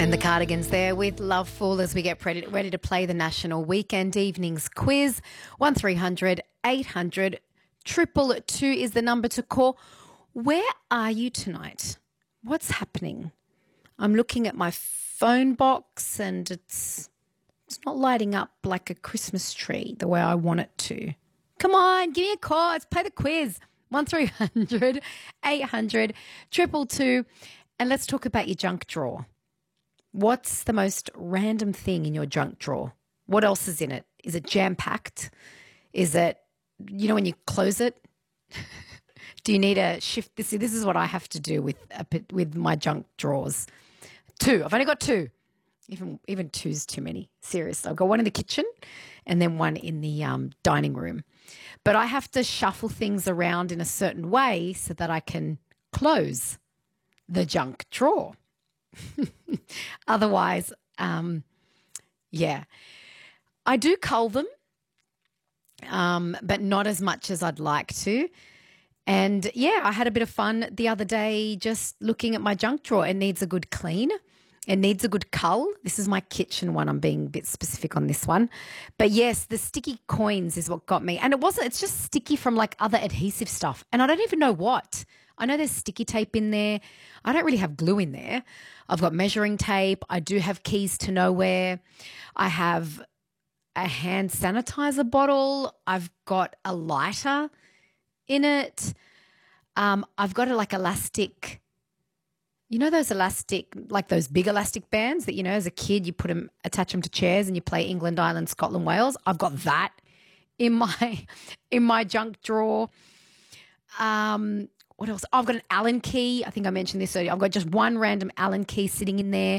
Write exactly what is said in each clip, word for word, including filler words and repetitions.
And the Cardigans there with Love Fool as we get ready, ready to play the National Weekend Evenings Quiz. one three hundred eight hundred two two is the number to call. Where are you tonight? What's happening? I'm looking at my phone box and it's it's not lighting up like a Christmas tree the way I want it to. Come on, give me a call. Let's play the quiz. one three hundred eight hundred two two. And let's talk about your junk drawer. What's the most random thing in your junk drawer? What else is in it? Is it jam-packed? Is it, you know, when you close it? Do you need a shift? This, this is what I have to do with a, with my junk drawers. Two. I've only got two. Even even two's too many. Seriously. I've got one in the kitchen and then one in the um, dining room. But I have to shuffle things around in a certain way so that I can close the junk drawer. Otherwise, um, yeah. I do cull them, um, but not as much as I'd like to. And, yeah, I had a bit of fun the other day just looking at my junk drawer. It needs a good clean. It needs a good cull. This is my kitchen one. I'm being a bit specific on this one. But, yes, the sticky coins is what got me. And it wasn't – it's just sticky from, like, other adhesive stuff. And I don't even know what. I know there's sticky tape in there. I don't really have glue in there. I've got measuring tape. I do have keys to nowhere. I have a hand sanitizer bottle. I've got a lighter in it. Um, I've got a, like elastic, you know those elastic, like those big elastic bands that, you know, as a kid you put them, attach them to chairs and you play England, Ireland, Scotland, Wales. I've got that in my in my junk drawer. Um, what else? Oh, I've got an Allen key. I think I mentioned this earlier. I've got just one random Allen key sitting in there.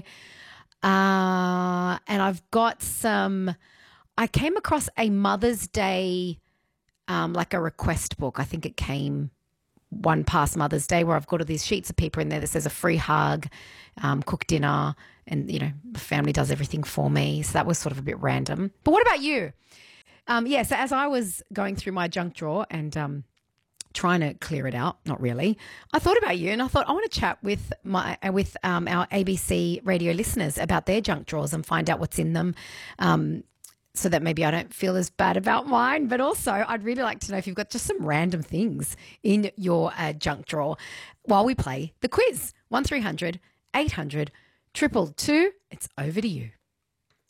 Uh, and I've got some, I came across a Mother's Day, um, like a request book. I think it came one past Mother's Day where I've got all these sheets of paper in there that says a free hug, um, cook dinner, and, you know, the family does everything for me. So that was sort of a bit random. But what about you? Um, yeah, so as I was going through my junk drawer and um, trying to clear it out, not really, I thought about you and I thought I want to chat with my with um, our A B C radio listeners about their junk drawers and find out what's in them, um, so that maybe I don't feel as bad about mine. But also I'd really like to know if you've got just some random things in your uh, junk drawer while we play the quiz. one three hundred eight hundred two two two. It's over to you.